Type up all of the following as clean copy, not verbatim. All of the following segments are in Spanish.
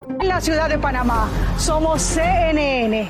En la ciudad de Panamá, somos CNN.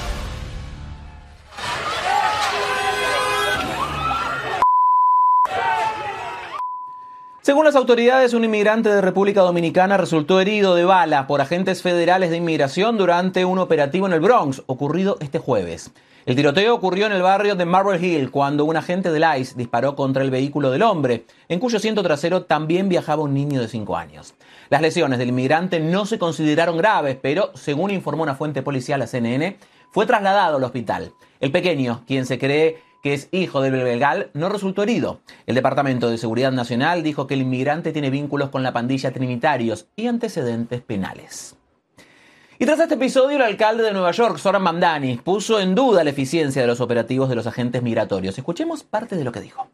Según las autoridades, un inmigrante de República Dominicana resultó herido de bala por agentes federales de inmigración durante un operativo en el Bronx, ocurrido este jueves. El tiroteo ocurrió en el barrio de Marble Hill cuando un agente del ICE disparó contra el vehículo del hombre, en cuyo asiento trasero también viajaba un niño de 5 años. Las lesiones del inmigrante no se consideraron graves, pero, según informó una fuente policial a CNN, fue trasladado al hospital. El pequeño, quien se cree que es hijo del ilegal, no resultó herido. El Departamento de Seguridad Nacional dijo que el inmigrante tiene vínculos con la pandilla Trinitarios y antecedentes penales. Y tras este episodio, el alcalde de Nueva York, Zohran Mamdani, puso en duda la eficiencia de los operativos de los agentes migratorios. Escuchemos parte de lo que dijo.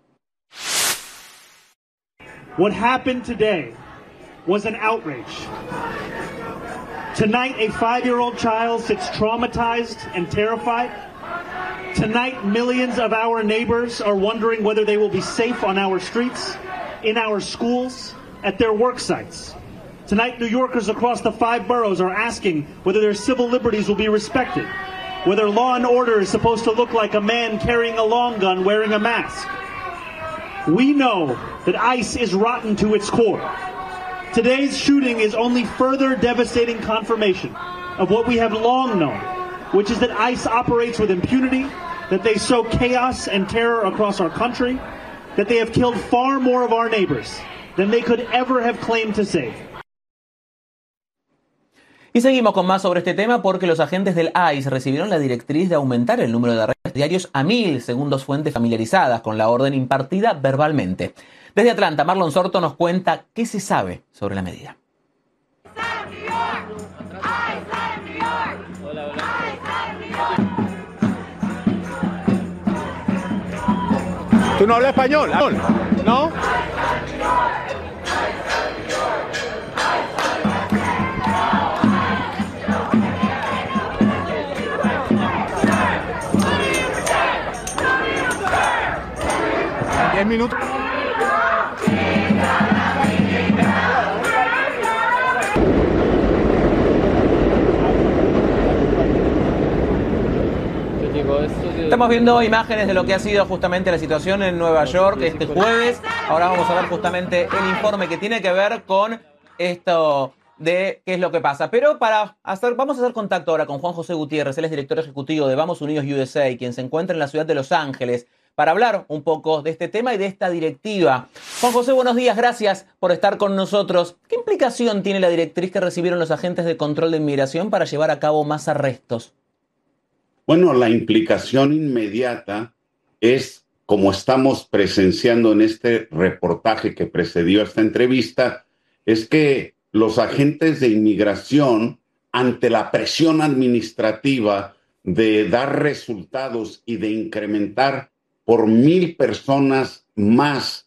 What happened today was an outrage. Tonight, a 5-year-old child sits traumatized and terrified. Tonight, millions of our neighbors are wondering whether they will be safe on our streets, in our schools, at their work sites. Tonight, New Yorkers across the 5 boroughs are asking whether their civil liberties will be respected, whether law and order is supposed to look like a man carrying a long gun wearing a mask. We know that ICE is rotten to its core. Today's shooting is only further devastating confirmation of what we have long known, which is that ICE operates with impunity, that they sow chaos and terror across our country, that they have killed far more of our neighbors than they could ever have claimed to save. Y seguimos con más sobre este tema porque los agentes del ICE recibieron la directriz de aumentar el número de arrestos diarios a 1,000, según 2 fuentes familiarizadas con la orden impartida verbalmente. Desde Atlanta, Marlon Sorto nos cuenta qué se sabe sobre la medida. ¿Tú no hablas español? ¿No? Minutos. Estamos viendo imágenes de lo que ha sido justamente la situación en Nueva York este jueves. Ahora vamos a ver justamente el informe que tiene que ver con esto de qué es lo que pasa. Pero vamos a hacer contacto ahora con Juan José Gutiérrez. Él es director ejecutivo de Vamos Unidos USA, quien se encuentra en la ciudad de Los Ángeles, para hablar un poco de este tema y de esta directiva. Juan José, buenos días, gracias por estar con nosotros. ¿Qué implicación tiene la directriz que recibieron los agentes de control de inmigración para llevar a cabo más arrestos? Bueno, la implicación inmediata es, como estamos presenciando en este reportaje que precedió a esta entrevista, es que los agentes de inmigración, ante la presión administrativa de dar resultados y de incrementar por 1,000 personas más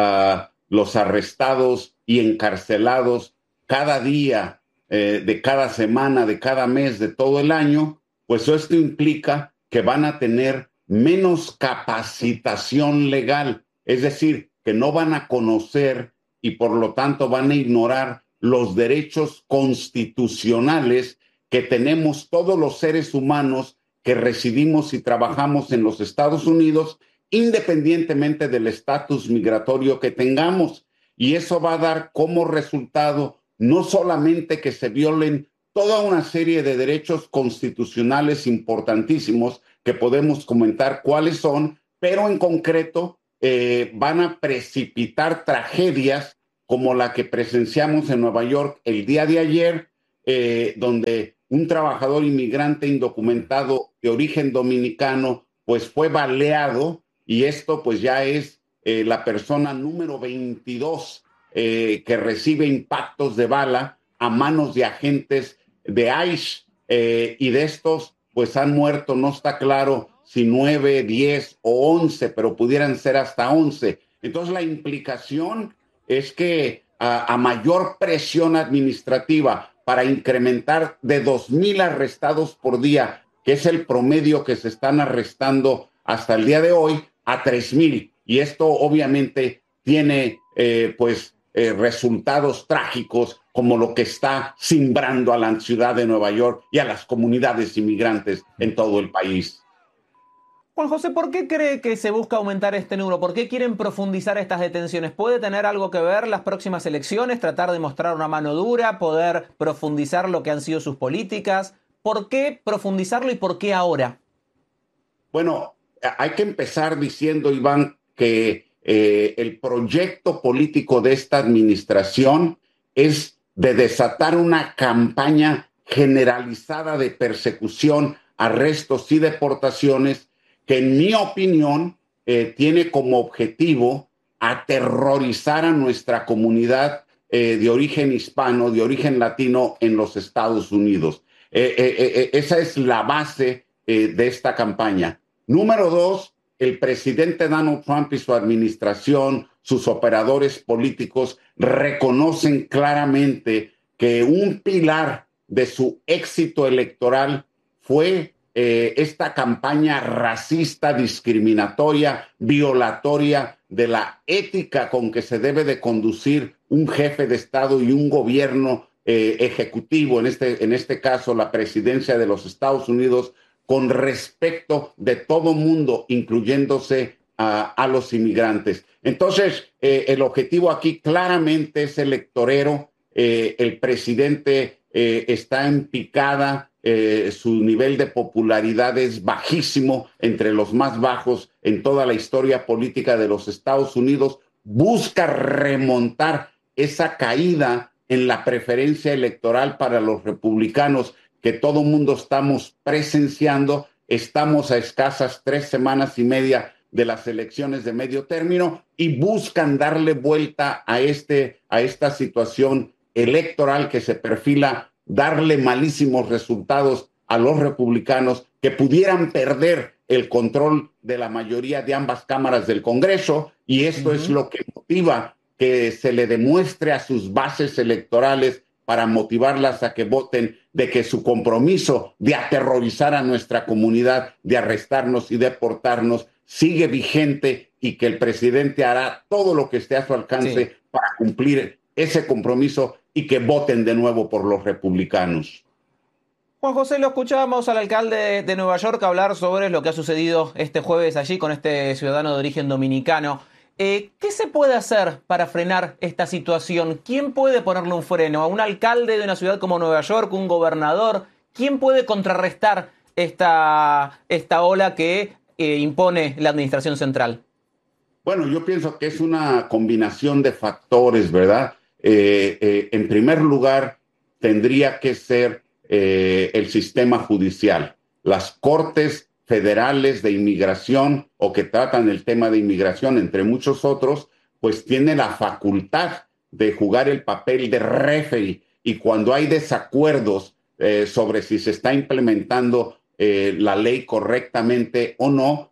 los arrestados y encarcelados cada día, de cada semana, de cada mes, de todo el año, pues esto implica que van a tener menos capacitación legal, es decir, que no van a conocer y por lo tanto van a ignorar los derechos constitucionales que tenemos todos los seres humanos que residimos y trabajamos en los Estados Unidos, independientemente del estatus migratorio que tengamos. Y eso va a dar como resultado no solamente que se violen toda una serie de derechos constitucionales importantísimos, que podemos comentar cuáles son, pero en concreto van a precipitar tragedias como la que presenciamos en Nueva York el día de ayer, donde un trabajador inmigrante indocumentado de origen dominicano pues fue baleado, y esto pues ya es la persona número 22 que recibe impactos de bala a manos de agentes de ICE, y de estos pues han muerto, no está claro si 9, 10 o 11, pero pudieran ser hasta 11. Entonces la implicación es que a mayor presión administrativa para incrementar de 2,000 arrestados por día, que es el promedio que se están arrestando hasta el día de hoy, a 3,000. Y esto obviamente tiene pues resultados trágicos como lo que está cimbrando a la ciudad de Nueva York y a las comunidades inmigrantes en todo el país. Juan José, ¿por qué cree que se busca aumentar este número? ¿Por qué quieren profundizar estas detenciones? ¿Puede tener algo que ver las próximas elecciones, tratar de mostrar una mano dura, poder profundizar lo que han sido sus políticas? ¿Por qué profundizarlo y por qué ahora? Bueno, hay que empezar diciendo, Iván, que el proyecto político de esta administración es de desatar una campaña generalizada de persecución, arrestos y deportaciones que, en mi opinión, tiene como objetivo aterrorizar a nuestra comunidad de origen hispano, de origen latino en los Estados Unidos. Esa es la base de esta campaña. Número dos, el presidente Donald Trump y su administración, sus operadores políticos, reconocen claramente que un pilar de su éxito electoral fue esta campaña racista, discriminatoria, violatoria de la ética con que se debe de conducir un jefe de Estado y un gobierno ejecutivo, en este caso la presidencia de los Estados Unidos, con respecto de todo mundo, incluyéndose a los inmigrantes. Entonces, el objetivo aquí claramente es electorero. El presidente está en picada, su nivel de popularidad es bajísimo, entre los más bajos en toda la historia política de los Estados Unidos. Busca remontar esa caída en la preferencia electoral para los republicanos que todo mundo estamos presenciando. Estamos a escasas 3 semanas y media de las elecciones de medio término y buscan darle vuelta a esta situación electoral que se perfila, darle malísimos resultados a los republicanos que pudieran perder el control de la mayoría de ambas cámaras del Congreso, y esto es lo que motiva que se le demuestre a sus bases electorales para motivarlas a que voten, de que su compromiso de aterrorizar a nuestra comunidad, de arrestarnos y deportarnos, sigue vigente, y que el presidente hará todo lo que esté a su alcance para cumplir ese compromiso y que voten de nuevo por los republicanos. Juan José, lo escuchábamos al alcalde de Nueva York hablar sobre lo que ha sucedido este jueves allí con este ciudadano de origen dominicano. ¿Qué se puede hacer para frenar esta situación? ¿Quién puede ponerle un freno? ¿A un alcalde de una ciudad como Nueva York? ¿Un gobernador? ¿Quién puede contrarrestar esta ola que impone la administración central? Bueno, yo pienso que es una combinación de factores, ¿verdad? En primer lugar, tendría que ser el sistema judicial, las cortes federales de inmigración o que tratan el tema de inmigración, entre muchos otros, pues tiene la facultad de jugar el papel de referee, y cuando hay desacuerdos sobre si se está implementando la ley correctamente o no,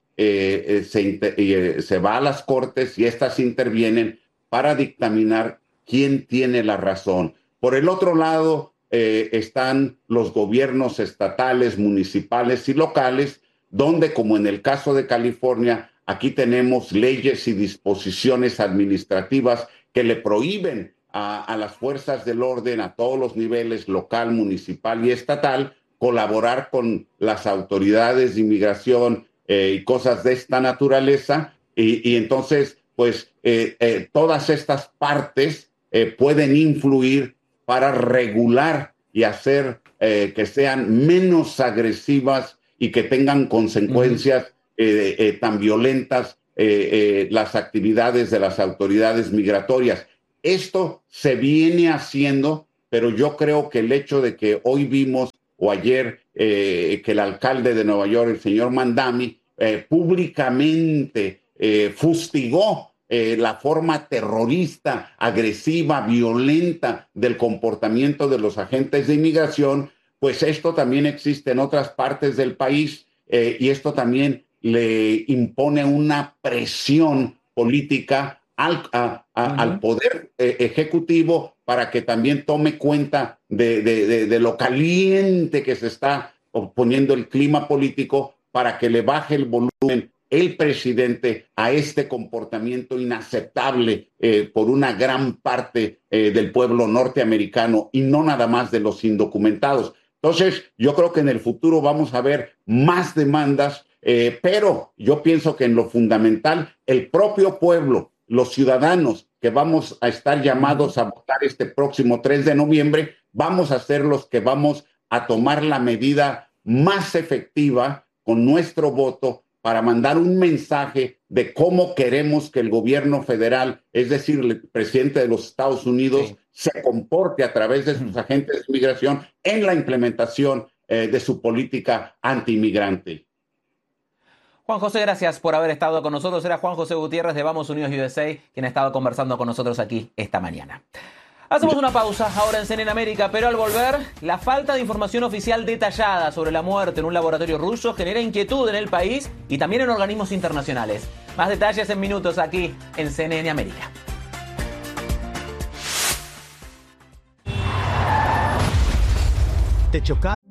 se va a las cortes y estas intervienen para dictaminar quién tiene la razón. Por el otro lado, están los gobiernos estatales, municipales y locales, donde, como en el caso de California, aquí tenemos leyes y disposiciones administrativas que le prohíben a las fuerzas del orden a todos los niveles, local, municipal y estatal, colaborar con las autoridades de inmigración y cosas de esta naturaleza. Y entonces, pues, todas estas partes pueden influir para regular y hacer que sean menos agresivas y que tengan consecuencias tan violentas las actividades de las autoridades migratorias. Esto se viene haciendo, pero yo creo que el hecho de que hoy vimos, o ayer, que el alcalde de Nueva York, el señor Mandami, públicamente fustigó la forma terrorista, agresiva, violenta del comportamiento de los agentes de inmigración, pues esto también existe en otras partes del país, y esto también le impone una presión política al poder ejecutivo para que también tome cuenta de lo caliente que se está poniendo el clima político, para que le baje el volumen el presidente a este comportamiento inaceptable por una gran parte del pueblo norteamericano y no nada más de los indocumentados. Entonces, yo creo que en el futuro vamos a ver más demandas, pero yo pienso que en lo fundamental, el propio pueblo, los ciudadanos que vamos a estar llamados a votar este próximo 3 de noviembre, vamos a ser los que vamos a tomar la medida más efectiva con nuestro voto para mandar un mensaje de cómo queremos que el gobierno federal, es decir, el presidente de los Estados Unidos, se comporte a través de sus agentes de migración en la implementación de su política anti-inmigrante. Juan José, gracias por haber estado con nosotros. Era Juan José Gutiérrez de Vamos Unidos USA, quien ha estado conversando con nosotros aquí esta mañana. Hacemos una pausa ahora en CNN América, pero al volver, la falta de información oficial detallada sobre la muerte en un laboratorio ruso genera inquietud en el país y también en organismos internacionales. Más detalles en minutos aquí en CNN América. Te choca.